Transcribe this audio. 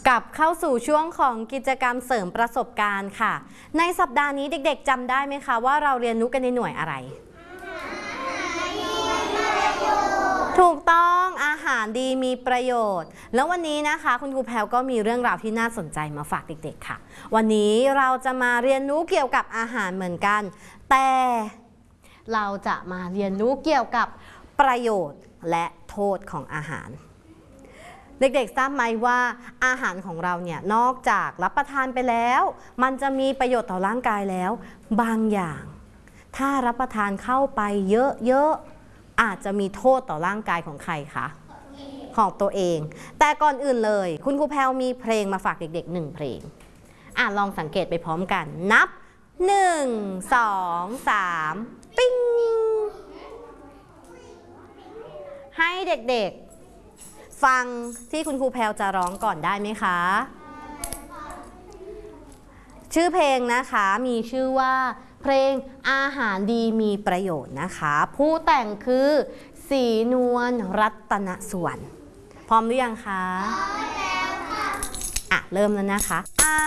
กลับเข้าสู่ช่วงของกิจกรรมเสริมประสบการณ์ค่ะในสัปดาห์นี้เด็กๆจำได้ไหมคะว่าเราเรียนรู้กันในหน่วยอะไรถูกต้องอาหารดีมีประโยชน์แล้ววันนี้นะคะคุณครูแพลก็มีเรื่องราวที่น่าสนใจมาฝากเด็กๆค่ะวันนี้เราจะมาเรียนรู้เกี่ยวกับอาหารเหมือนกันแต่เราจะมาเรียนรู้เกี่ยวกับประโยชน์และโทษของอาหารเด็กๆทราบไหมว่าอาหารของเราเนี่ยนอกจากรับประทานไปแล้วมันจะมีประโยชน์ต่อร่างกายแล้วบางอย่างถ้ารับประทานเข้าไปเยอะๆอาจจะมีโทษต่อร่างกายของใครคะของตัวเองแต่ก่อนอื่นเลยคุณครูแพลมีเพลงมาฝากเด็กๆ1เพลงลองสังเกตไปพร้อมกันนับ1 2 3ปิ้งให้เด็กๆฟังที่คุณครูแพลจะร้องก่อนได้ไหมคะชื่อเพลงนะคะมีชื่อว่าเพลงอาหารดีมีประโยชน์นะคะผู้แต่งคือศรีนวลรัตนสุวรรณพร้อมหรือยังคะพร้อมแล้วค่ะเริ่มแล้วนะคะอา